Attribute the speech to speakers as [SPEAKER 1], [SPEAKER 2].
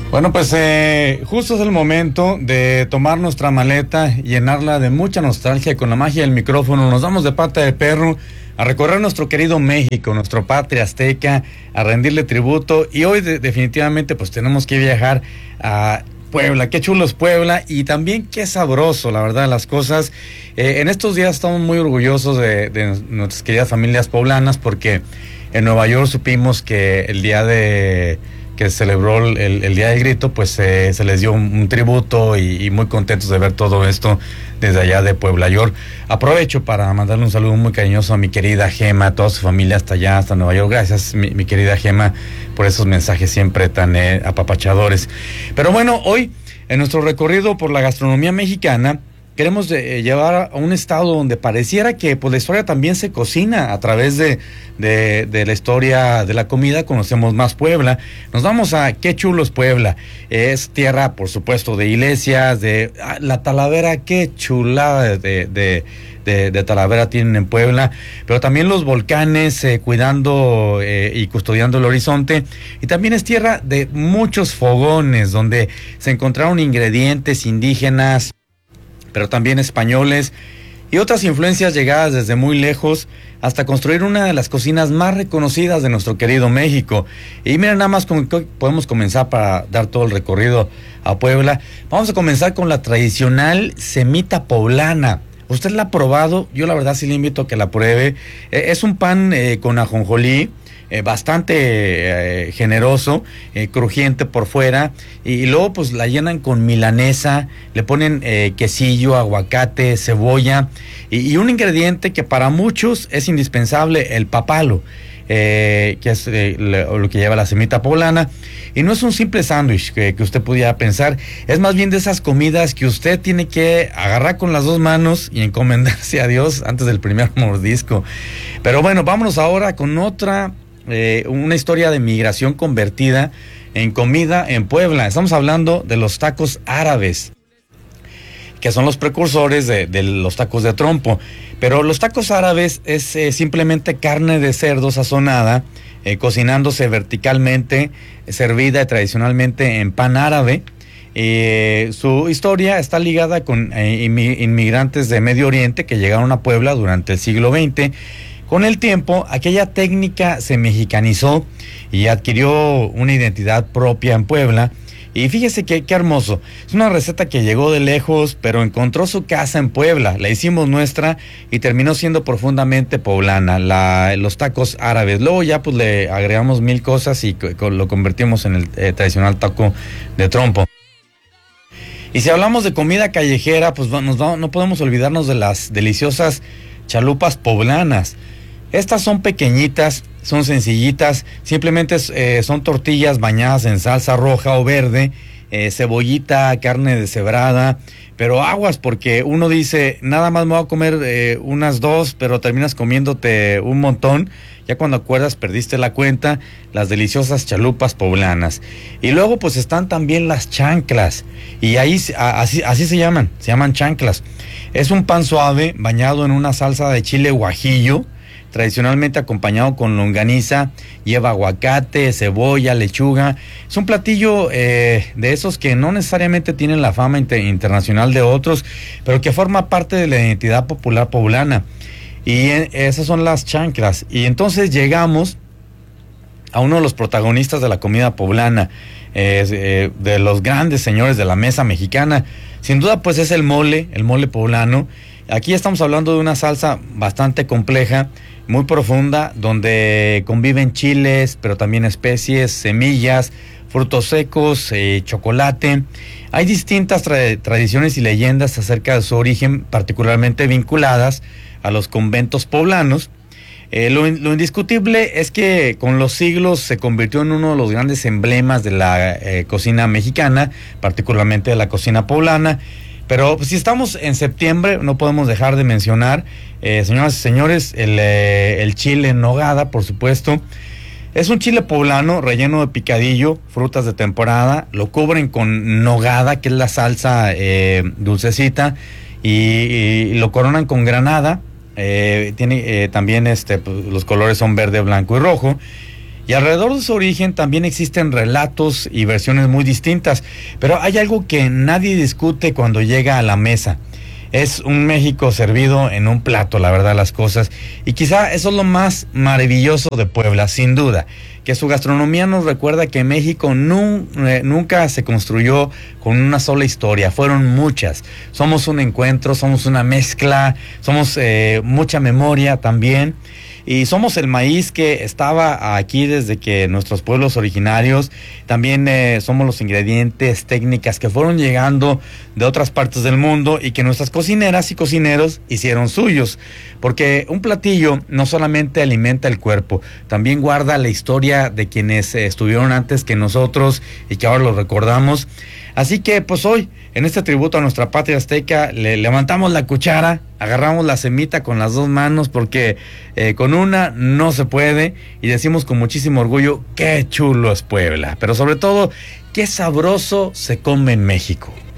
[SPEAKER 1] Bueno, pues justo es el momento de tomar nuestra maleta, llenarla de mucha nostalgia. Con la magia del micrófono nos vamos de pata de perro a recorrer nuestro querido México, nuestra patria azteca, a rendirle tributo. Y hoy definitivamente pues tenemos que viajar a Puebla. Qué chulo es Puebla y también qué sabroso, la verdad, las cosas. En estos días estamos muy orgullosos de nuestras queridas familias poblanas, porque en Nueva York supimos que el día que se celebró el Día del Grito, pues se les dio un tributo y muy contentos de ver todo esto desde allá de Puebla. Yo aprovecho para mandarle un saludo muy cariñoso a mi querida Gema, a toda su familia hasta allá, hasta Nueva York. Gracias, mi querida Gema, por esos mensajes siempre tan apapachadores. Pero bueno, hoy en nuestro recorrido por la gastronomía mexicana, queremos llevar a un estado donde pareciera que pues, la historia también se cocina a través de la historia de la comida. Conocemos más Puebla. Nos vamos a Qué chulo es Puebla. Es tierra, por supuesto, de iglesias, de la Talavera. Qué chulada de Talavera tienen en Puebla, pero también los volcanes, cuidando y custodiando el horizonte. Y también es tierra de muchos fogones, donde se encontraron ingredientes indígenas, pero también españoles y otras influencias llegadas desde muy lejos hasta construir una de las cocinas más reconocidas de nuestro querido México. Y miren nada más cómo podemos comenzar para dar todo el recorrido a Puebla. Vamos a comenzar con la tradicional semita poblana. ¿Usted la ha probado? Yo la verdad sí le invito a que la pruebe. Es un pan con ajonjolí, bastante generoso, crujiente por fuera, y luego pues la llenan con milanesa, le ponen quesillo, aguacate, cebolla y un ingrediente que para muchos es indispensable, el papalo, que es lo que lleva la semita poblana. Y no es un simple sándwich que usted pudiera pensar, es más bien de esas comidas que usted tiene que agarrar con las dos manos y encomendarse a Dios antes del primer mordisco. Pero bueno, vámonos ahora con una historia de migración convertida en comida en Puebla. Estamos hablando de los tacos árabes, que son los precursores de los tacos de trompo. Pero los tacos árabes es simplemente carne de cerdo sazonada, cocinándose verticalmente, servida tradicionalmente en pan árabe. Su historia está ligada con inmigrantes de Medio Oriente que llegaron a Puebla durante el siglo XX. Con el tiempo, aquella técnica se mexicanizó y adquirió una identidad propia en Puebla. Y fíjese qué hermoso. Es una receta que llegó de lejos, pero encontró su casa en Puebla. La hicimos nuestra y terminó siendo profundamente poblana. Los tacos árabes. Luego ya pues le agregamos 1000 cosas y lo convertimos en el tradicional taco de trompo. Y si hablamos de comida callejera, pues no podemos olvidarnos de las deliciosas chalupas poblanas. Estas son pequeñitas, son sencillitas, simplemente son tortillas bañadas en salsa roja o verde, cebollita, carne deshebrada, pero aguas, porque uno dice, nada más me voy a comer unas 2, pero terminas comiéndote un montón. Ya cuando acuerdas perdiste la cuenta. Las deliciosas chalupas poblanas. Y luego pues están también las chanclas, y ahí así se llaman chanclas. Es un pan suave bañado en una salsa de chile guajillo, tradicionalmente acompañado con longaniza. Lleva aguacate, cebolla, lechuga. Es un platillo de esos que no necesariamente tienen la fama internacional de otros, pero que forma parte de la identidad popular poblana. Y esas son las chanclas. Y entonces llegamos a uno de los protagonistas de la comida poblana, de los grandes señores de la mesa mexicana. Sin duda pues es el mole poblano. Aquí estamos hablando de una salsa bastante compleja, muy profunda, donde conviven chiles, pero también especies, semillas, frutos secos, chocolate. Hay distintas tradiciones y leyendas acerca de su origen, particularmente vinculadas a los conventos poblanos. Lo indiscutible es que con los siglos se convirtió en uno de los grandes emblemas de la cocina mexicana, particularmente de la cocina poblana. Pero si estamos en septiembre, no podemos dejar de mencionar, señoras y señores, el chile en nogada, por supuesto. Es un chile poblano relleno de picadillo, frutas de temporada, lo cubren con nogada, que es la salsa dulcecita, y lo coronan con granada. Tiene también pues, los colores son verde, blanco y rojo. Y alrededor de su origen también existen relatos y versiones muy distintas, pero hay algo que nadie discute cuando llega a la mesa. Es un México servido en un plato, la verdad, las cosas. Y quizá eso es lo más maravilloso de Puebla, sin duda, que su gastronomía nos recuerda que México nunca se construyó con una sola historia, fueron muchas. Somos un encuentro, somos una mezcla, somos mucha memoria también. Y somos el maíz que estaba aquí desde que nuestros pueblos originarios, también somos los ingredientes, técnicas que fueron llegando de otras partes del mundo y que nuestras cocineras y cocineros hicieron suyos. Porque un platillo no solamente alimenta el cuerpo, también guarda la historia de quienes estuvieron antes que nosotros y que ahora los recordamos. Así que pues hoy, en este tributo a nuestra patria azteca, le levantamos la cuchara, agarramos la semita con las dos manos porque con una no se puede y decimos con muchísimo orgullo, qué chulo es Puebla, pero sobre todo, qué sabroso se come en México.